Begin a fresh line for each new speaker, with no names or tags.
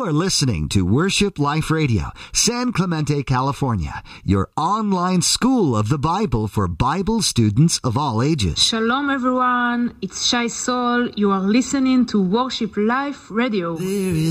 are listening to Worship Life Radio, San Clemente, California, your online school of the Bible for Bible students of all ages.
Shalom everyone, it's Shai Sol. You are listening to Worship Life Radio.